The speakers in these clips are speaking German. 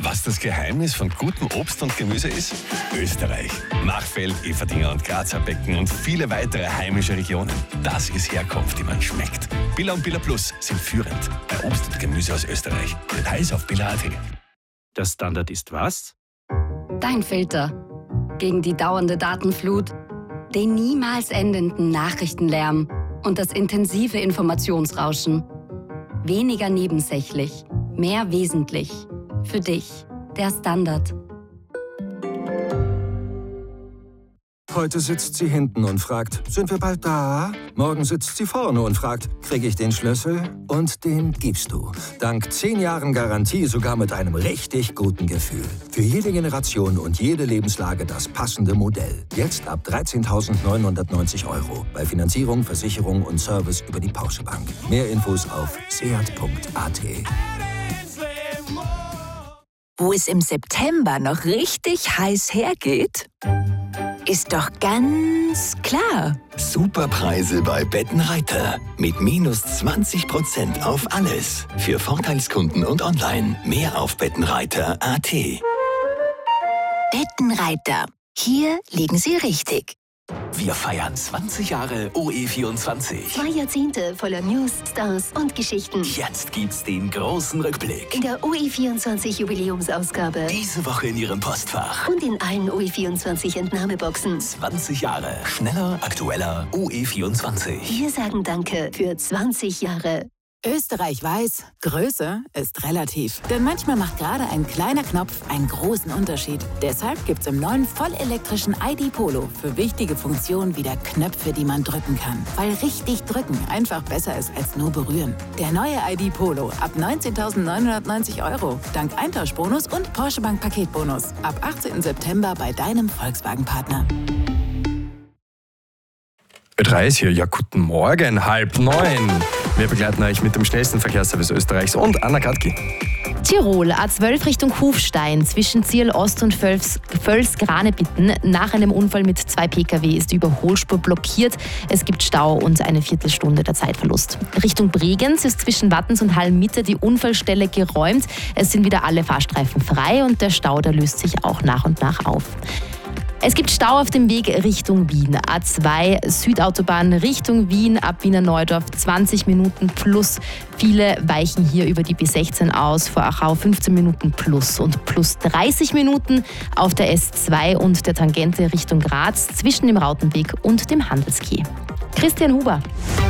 Was das Geheimnis von gutem Obst und Gemüse ist? Österreich. Machfeld, Eferdingen und Grazer Becken und viele weitere heimische Regionen. Das ist Herkunft, die man schmeckt. Billa und Billa Plus sind führend bei Obst und Gemüse aus Österreich. Details auf billa.at. Der Standard ist was? Dein Filter. Gegen die dauernde Datenflut, den niemals endenden Nachrichtenlärm und das intensive Informationsrauschen. Weniger nebensächlich, mehr wesentlich. Für dich, der Standard. Heute sitzt sie hinten und fragt, sind wir bald da? Morgen sitzt sie vorne und fragt, kriege ich den Schlüssel? Und den gibst du. Dank 10 Jahren Garantie sogar mit einem richtig guten Gefühl. Für jede Generation und jede Lebenslage das passende Modell. Jetzt ab 13.990 €. Bei Finanzierung, Versicherung und Service über die Porsche Bank. Mehr Infos auf seat.at. Wo es im September noch richtig heiß hergeht, ist doch ganz klar. Superpreise bei Bettenreiter. Mit -20% auf alles. Für Vorteilskunden und online. Mehr auf bettenreiter.at. Bettenreiter. Hier liegen Sie richtig. Wir feiern 20 Jahre OE24. 2 Jahrzehnte voller News, Stars und Geschichten. Jetzt gibt's den großen Rückblick. In der OE24 Jubiläumsausgabe. Diese Woche in Ihrem Postfach. Und in allen OE24 Entnahmeboxen. 20 Jahre. Schneller, aktueller, OE24. Wir sagen Danke für 20 Jahre. Österreich weiß, Größe ist relativ. Denn manchmal macht gerade ein kleiner Knopf einen großen Unterschied. Deshalb gibt's im neuen vollelektrischen ID Polo für wichtige Funktionen wieder Knöpfe, die man drücken kann. Weil richtig drücken einfach besser ist als nur berühren. Der neue ID Polo ab 19.990 €. Dank Eintauschbonus und Porsche Bank Paketbonus. Ab 18. September bei deinem Volkswagen-Partner. Ö3 ist hier. Ja, guten Morgen, 8:30. Wir begleiten euch mit dem schnellsten Verkehrsservice Österreichs und Anna Kratki. Tirol, A12 Richtung Kufstein, zwischen Zierl Ost und Völz-Granebitten. Nach einem Unfall mit 2 Pkw ist die Überholspur blockiert. Es gibt Stau und eine Viertelstunde der Zeitverlust. Richtung Bregenz ist zwischen Wattens und Hallmitte die Unfallstelle geräumt. Es sind wieder alle Fahrstreifen frei und der Stau, der löst sich auch nach und nach auf. Es gibt Stau auf dem Weg Richtung Wien. A2 Südautobahn Richtung Wien ab Wiener Neudorf 20 Minuten plus. Viele weichen hier über die B16 aus. Vor Achau 15 Minuten plus und plus 30 Minuten auf der S2 und der Tangente Richtung Graz zwischen dem Rautenweg und dem Handelsquai. Christian Huber.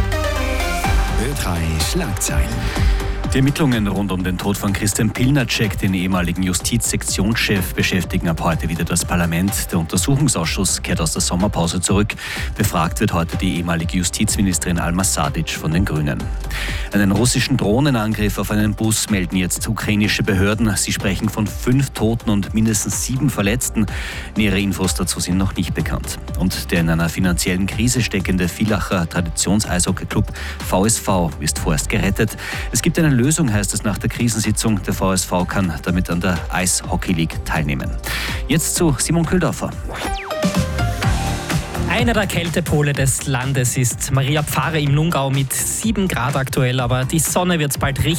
Ö3 Schlagzeilen. Die Ermittlungen rund um den Tod von Christian Pilnacek, den ehemaligen Justizsektionschef, beschäftigen ab heute wieder das Parlament. Der Untersuchungsausschuss kehrt aus der Sommerpause zurück. Befragt wird heute die ehemalige Justizministerin Alma Sadic von den Grünen. Einen russischen Drohnenangriff auf einen Bus melden jetzt ukrainische Behörden. Sie sprechen von 5 Toten und mindestens 7 Verletzten. Nähere Infos dazu sind noch nicht bekannt. Und der in einer finanziellen Krise steckende Villacher Traditions-Eishockey-Club VSV ist vorerst gerettet. Es gibt eine Lösung, heißt es nach der Krisensitzung. Der VSV kann damit an der Eishockey League teilnehmen. Jetzt zu Simon Kühldorfer. Einer der Kältepole des Landes ist Maria Pfarre im Lungau mit 7 Grad aktuell, aber die Sonne wird bald richtig